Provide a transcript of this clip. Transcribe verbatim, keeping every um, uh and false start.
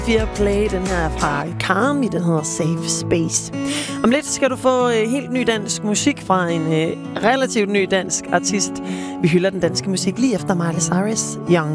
Fire Play, den her fra Karmi, den hedder Safe Space. Om lidt skal du få øh, helt ny dansk musik fra en øh, relativt ny dansk artist. Vi hylder den danske musik lige efter Miley Cyrus, Young